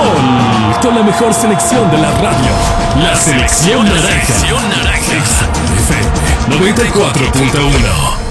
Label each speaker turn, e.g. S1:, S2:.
S1: Gol con la mejor selección de la radio. La selección naranja. XFM 94.1.